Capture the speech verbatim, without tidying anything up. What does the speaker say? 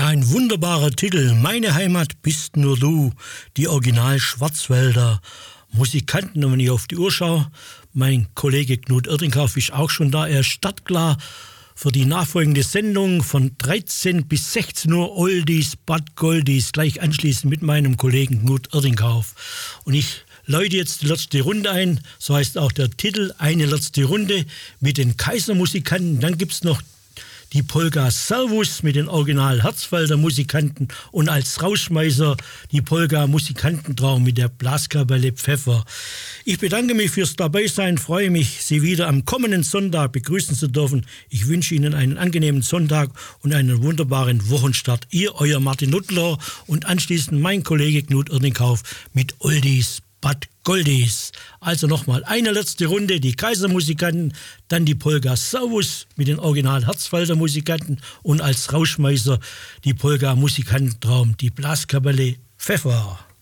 Ja, ein wunderbarer Titel. Meine Heimat bist nur du. Die Original Schwarzwälder Musikanten. Und wenn ich auf die Uhr schaue, mein Kollege Knut Erdinghauf ist auch schon da. Er ist startklar für die nachfolgende Sendung von dreizehn bis sechzehn Uhr Oldies, Bad Goldies, gleich anschließend mit meinem Kollegen Knut Erdinghauf. Und ich läute jetzt die letzte Runde ein, so heißt auch der Titel, eine letzte Runde mit den Kaisermusikanten. Dann gibt es noch die Polka Servus mit den Original Herzfelder Musikanten und als Rausschmeißer die Polka Musikantentraum mit der Blaskapelle Pfeffer. Ich bedanke mich fürs Dabeisein, freue mich, Sie wieder am kommenden Sonntag begrüßen zu dürfen. Ich wünsche Ihnen einen angenehmen Sonntag und einen wunderbaren Wochenstart. Ihr, euer Martin Nuttler und anschließend mein Kollege Knut Erdinghauf mit Oldies Bad Goldies. Also nochmal eine letzte Runde, die Kaisermusikanten, dann die Polka Servus mit den Original Herzfelder Musikanten und als Rauschmeißer die Polka Musikantentraum, die Blaskapelle Pfeffer.